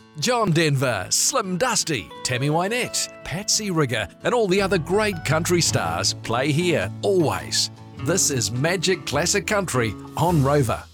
John Denver, Slim Dusty, Tammy Wynette, Patsy Rigger, and all the other great country stars play here always. This is Magic Classic Country on Rover.